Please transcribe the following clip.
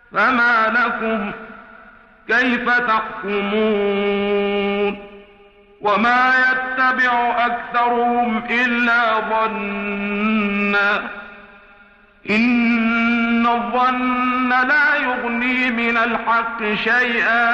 فما لكم كيف تحكمون وما يتبع أكثرهم إلا ظنا إن الظن لا يغني من الحق شيئا